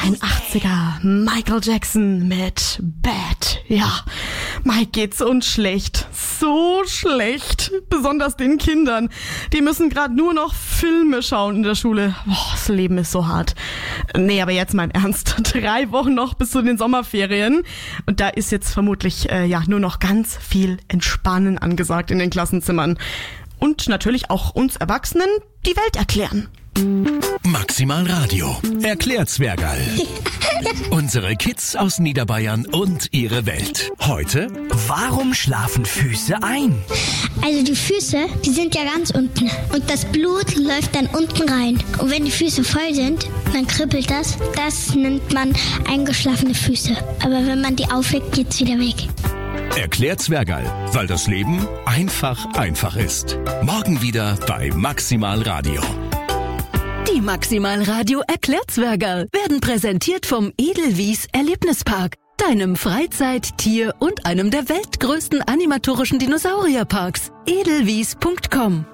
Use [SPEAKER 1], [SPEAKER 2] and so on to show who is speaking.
[SPEAKER 1] Ein 80er Michael Jackson mit Bad. Ja, Mike geht's uns schlecht. So schlecht. Besonders den Kindern. Die müssen gerade nur noch Filme schauen in der Schule. Boah, das Leben ist so hart. Nee, aber jetzt mal im Ernst. 3 Wochen noch bis zu den Sommerferien. Und da ist jetzt vermutlich nur noch ganz viel Entspannen angesagt in den Klassenzimmern. Und natürlich auch uns Erwachsenen die Welt erklären.
[SPEAKER 2] Maximal Radio erklärt Zwergerl. Unsere Kids aus Niederbayern und ihre Welt. Heute:
[SPEAKER 3] Warum schlafen Füße ein?
[SPEAKER 4] Also die Füße, die sind ja ganz unten. Und das Blut läuft dann unten rein. Und wenn die Füße voll sind, dann kribbelt das. Das nennt man eingeschlafene Füße. Aber wenn man die aufweckt, geht's wieder weg.
[SPEAKER 2] Erklärt Zwergerl, weil das Leben einfach ist. Morgen wieder bei Maximal Radio.
[SPEAKER 5] Die Maximal Radio Erklärzwergerl werden präsentiert vom Edelwies Erlebnispark, deinem Freizeit-, Tier- und einem der weltgrößten animatorischen Dinosaurierparks. edelwies.com